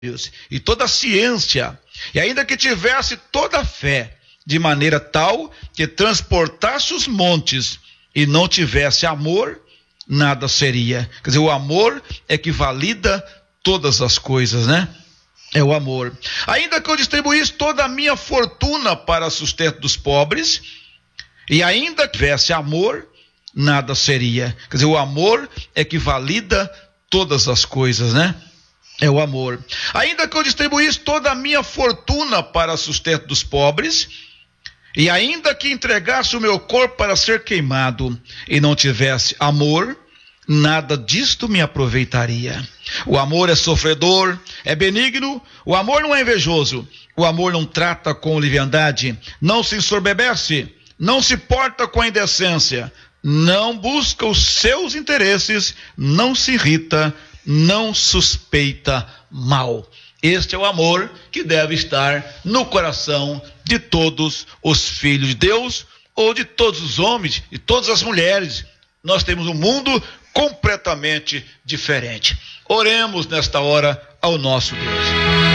e toda a ciência, e ainda que tivesse toda a fé, de maneira tal que transportasse os montes e não tivesse amor, nada seria. Quer dizer, o amor é que valida todas as coisas, né? É o amor. Ainda que eu distribuísse toda a minha fortuna para sustento dos pobres, e ainda que tivesse amor, nada seria. Quer dizer, o amor é que valida todas as coisas, né? É o amor. Ainda que eu distribuísse toda a minha fortuna para sustento dos pobres, e ainda que entregasse o meu corpo para ser queimado, e não tivesse amor, nada disto me aproveitaria. O amor é sofredor, é benigno, o amor não é invejoso, o amor não trata com leviandade, não se ensoberbece, não se porta com indecência, não busca os seus interesses, não se irrita, não suspeita mal. Este é o amor que deve estar no coração de todos os filhos de Deus, ou de todos os homens e todas as mulheres. Nós temos um mundo completamente diferente. Oremos nesta hora ao nosso Deus.